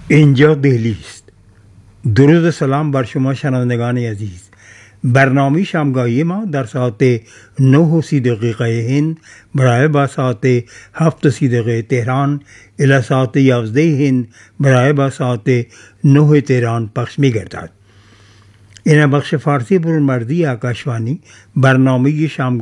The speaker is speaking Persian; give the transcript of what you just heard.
اینجا دهلی است. درود و سلام بر شما شنوندگان عزیز. برنامه شامگاهی ما در ساعت 9:30 هند برای با ساعت 7:30 تهران الی ساعت 11 هند برای با ساعت 9 تهران پخش می گردد. این بخش فارسی برون مردی آکاشوانی برنامه شامگاهی